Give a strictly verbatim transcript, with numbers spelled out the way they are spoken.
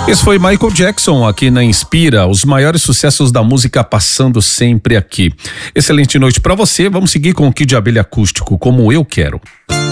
Esse foi Michael Jackson aqui na Inspira, os maiores sucessos da música passando sempre aqui. Excelente noite pra você, vamos seguir com o Kid de Abelha Acústico, Como Eu Quero.